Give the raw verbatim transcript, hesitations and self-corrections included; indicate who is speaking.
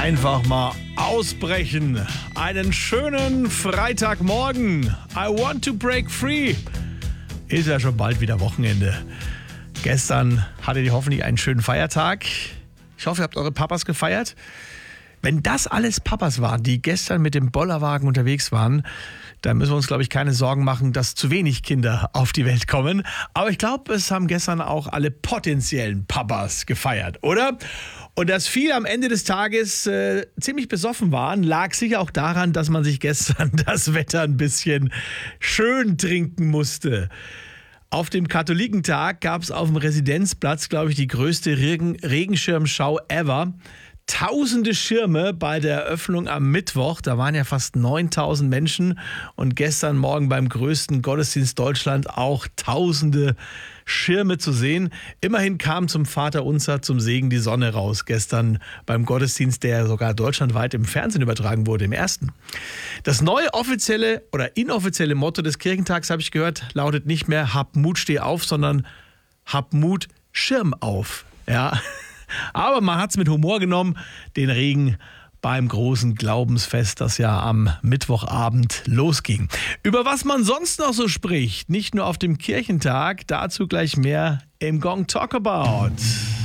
Speaker 1: Einfach mal ausbrechen. Einen schönen Freitagmorgen. I want to break free. Ist ja schon bald wieder Wochenende. Gestern hattet ihr hoffentlich einen schönen Feiertag. Ich hoffe, ihr habt eure Papas gefeiert. Wenn das alles Papas waren, die gestern mit dem Bollerwagen unterwegs waren, dann müssen wir uns, glaube ich, keine Sorgen machen, dass zu wenig Kinder auf die Welt kommen. Aber ich glaube, es haben gestern auch alle potenziellen Papas gefeiert, oder? Und dass viele am Ende des Tages äh, ziemlich besoffen waren, lag sicher auch daran, dass man sich gestern das Wetter ein bisschen schön trinken musste. Auf dem Katholikentag gab es auf dem Residenzplatz, glaube ich, die größte Regen- Regenschirmschau ever. Tausende Schirme bei der Eröffnung am Mittwoch. Da waren ja fast neuntausend Menschen. Und gestern Morgen beim größten Gottesdienst Deutschland auch tausende Schirme zu sehen. Immerhin kam zum Vaterunser zum Segen die Sonne raus. Gestern beim Gottesdienst, der sogar deutschlandweit im Fernsehen übertragen wurde, im ersten. Das neue offizielle oder inoffizielle Motto des Kirchentags, habe ich gehört, lautet nicht mehr Hab Mut, steh auf, sondern Hab Mut, Schirm auf. Ja. Aber man hat es mit Humor genommen, den Regen beim großen Glaubensfest, das ja am Mittwochabend losging. Über was man sonst noch so spricht, nicht nur auf dem Kirchentag, dazu gleich mehr im Gong Talk About.